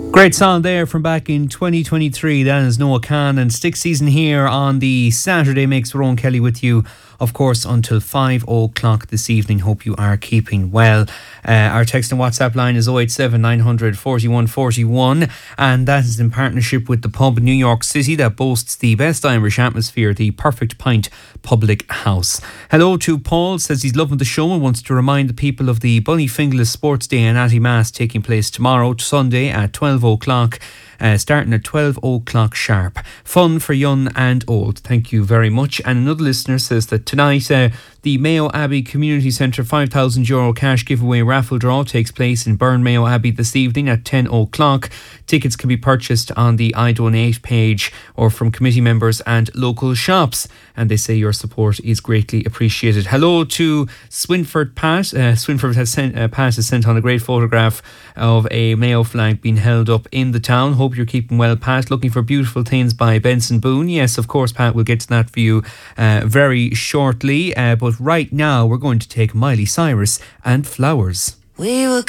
Great song there from back in 2023. That is Noah Khan, and Stick Season here on the Saturday makes Rowan Kelly with you, of course, until 5 o'clock this evening. Hope you are keeping well. Our text and WhatsApp line is 087 900 41 41, and that is in partnership with the pub in New York City that boasts the best Irish atmosphere, the Perfect Pint Public House. Hello to Paul, says he's loving the show and wants to remind the people of the Bunnyfinglas Sports Day and Atty Mass taking place tomorrow, Sunday at 12 o'clock. Starting at 12 o'clock sharp. Fun for young and old. Thank you very much. And another listener says that tonight the Mayo Abbey Community Centre €5,000 cash giveaway raffle draw takes place in Burn Mayo Abbey this evening at 10 o'clock. Tickets can be purchased on the iDonate page or from committee members and local shops. And they say your support is greatly appreciated. Hello to Swinford Pat. Swinford has Pat has sent on a great photograph of a Mayo flag being held up in the town. Hope you're keeping well, Pat. Looking for Beautiful Things by Benson Boone. Yes, of course, Pat, we'll get to that for you very shortly. But right now, we're going to take Miley Cyrus and Flowers. We were